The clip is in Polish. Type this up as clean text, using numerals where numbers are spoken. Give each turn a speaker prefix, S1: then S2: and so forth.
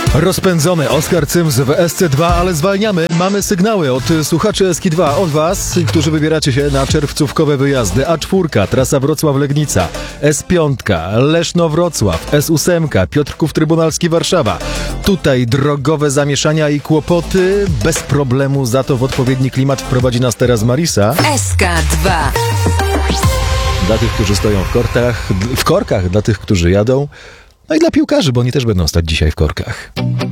S1: Rozpędzony Oskar Cyms w SC2, ale zwalniamy. Mamy sygnały od słuchaczy SK2, od was, którzy wybieracie się na czerwcówkowe wyjazdy. A4, trasa Wrocław-Legnica, S5, Leszno-Wrocław, S8, Piotrków Trybunalski, Warszawa. Tutaj drogowe zamieszania i kłopoty. Bez problemu, za to w odpowiedni klimat wprowadzi nas teraz Marisa.
S2: SK2.
S1: Dla tych, którzy stoją w korkach, dla tych, którzy jadą. No i dla piłkarzy, bo oni też będą stać dzisiaj w korkach.